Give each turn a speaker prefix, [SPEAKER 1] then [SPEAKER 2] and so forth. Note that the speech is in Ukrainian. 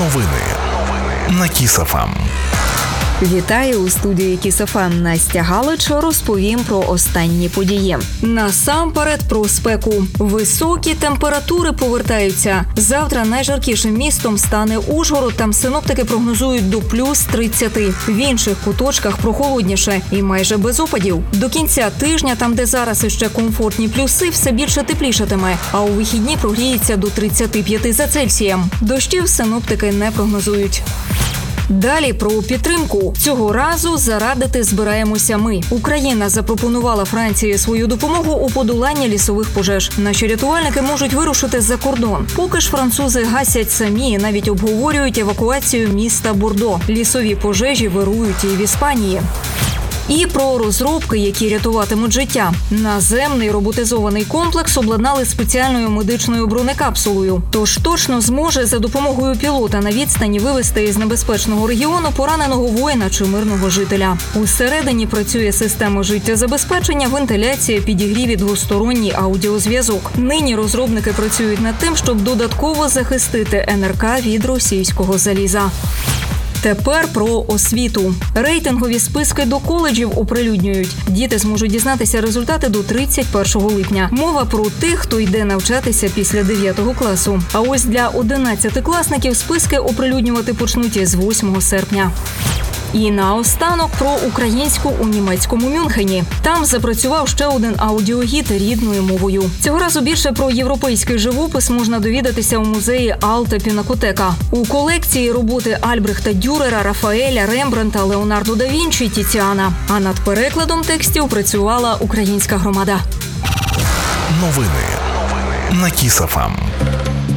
[SPEAKER 1] Новини на Кіс ФМ.
[SPEAKER 2] Вітаю у студії Кіс ФМ. Настя Галич. Розповім про останні події. Насамперед про спеку. Високі температури повертаються. Завтра найжаркішим містом стане Ужгород. Там синоптики прогнозують до плюс 30. В інших куточках прохолодніше і майже без опадів. До кінця тижня, там де зараз іще комфортні плюси, все більше теплішатиме. А у вихідні прогріється до 35 за Цельсієм. Дощів синоптики не прогнозують. Далі про підтримку. Цього разу зарадити збираємося ми. Україна запропонувала Франції свою допомогу у подоланні лісових пожеж. Наші рятувальники можуть вирушити за кордон. Поки ж французи гасять самі і навіть обговорюють евакуацію міста Бордо. Лісові пожежі вирують і в Іспанії. І про розробки, які рятуватимуть життя. Наземний роботизований комплекс обладнали спеціальною медичною бронекапсулою. Тож точно зможе за допомогою пілота на відстані вивести із небезпечного регіону пораненого воїна чи мирного жителя. Усередині працює система життєзабезпечення, вентиляція, підігрів і двосторонній аудіозв'язок. Нині розробники працюють над тим, щоб додатково захистити НРК від російського заліза. Тепер про освіту. Рейтингові списки до коледжів оприлюднюють. Діти зможуть дізнатися результати до 31 липня. Мова про тих, хто йде навчатися після 9 класу. А ось для 11-класників списки оприлюднювати почнуть із 8 серпня. І наостанок про українську у німецькому Мюнхені. Там запрацював ще один аудіогід рідною мовою. Цього разу більше про європейський живопис можна довідатися у музеї Алта Пінакотека. У колекції роботи Альбрехта Дюрера, Рафаеля, Рембрандта, Леонардо да Вінчі, Тіціана. А над перекладом текстів працювала українська громада.
[SPEAKER 1] Новини на Кіс ФМ.